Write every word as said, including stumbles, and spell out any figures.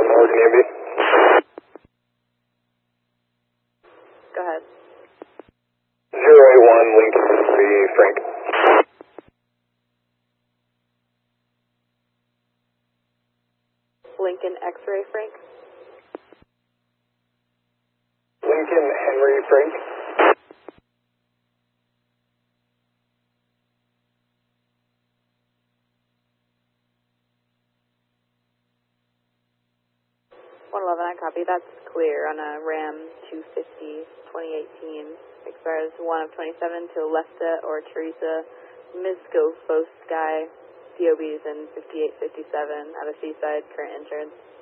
Morgan A B. Go ahead. zero eight one Lincoln X-ray Frank. Lincoln X-ray Frank. Lincoln Henry Frank. one eleven, I copy. That's clear on a Ram two fifty twenty eighteen. Expires one of twenty-seven to Lefta or Teresa Misko Sky. P O Bs in fifty-eight fifty-seven out of Seaside, current insurance.